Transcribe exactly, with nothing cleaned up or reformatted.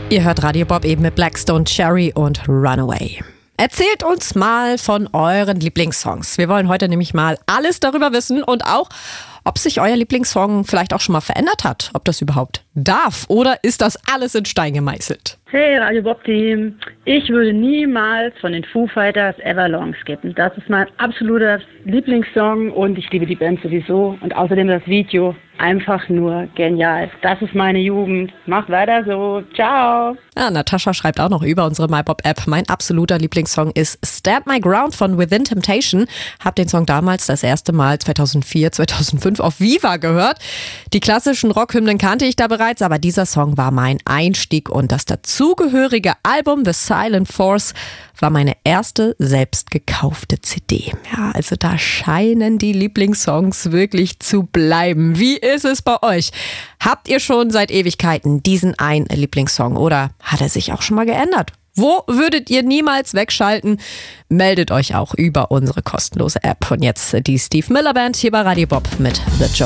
Ihr hört Radio Bob eben mit Blackstone Cherry und Runaway. Erzählt uns mal von euren Lieblingssongs. Wir wollen heute nämlich mal alles darüber wissen und auch, ob sich euer Lieblingssong vielleicht auch schon mal verändert hat. Ob das überhaupt darf oder ist das alles in Stein gemeißelt? Hey Radio Bob Team, ich würde niemals von den Foo Fighters Everlong skippen. Das ist mein absoluter Lieblingssong und ich liebe die Band sowieso und außerdem das Video. Einfach nur genial. Das ist meine Jugend. Macht weiter so. Ciao. Ja, Natascha schreibt auch noch über unsere MyBob-App. Mein absoluter Lieblingssong ist Stand My Ground von Within Temptation. Hab den Song damals das erste Mal zweitausendvier, zweitausendfünf auf Viva gehört. Die klassischen Rockhymnen kannte ich da bereits, aber dieser Song war mein Einstieg und das dazugehörige Album The Silent Force war meine erste selbst gekaufte C D. Ja, also da scheinen die Lieblingssongs wirklich zu bleiben. Wie ist es bei euch? Habt ihr schon seit Ewigkeiten diesen einen Lieblingssong oder hat er sich auch schon mal geändert? Wo würdet ihr niemals wegschalten? Meldet euch auch über unsere kostenlose App. Und jetzt die Steve Miller Band hier bei Radio Bob mit The Joker.